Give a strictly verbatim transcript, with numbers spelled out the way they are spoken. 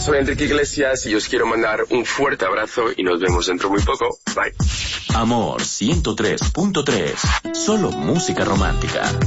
soy Enrique Iglesias y os quiero mandar un fuerte abrazo y nos vemos dentro muy poco. Bye. Amor ciento tres punto tres. Solo música romántica.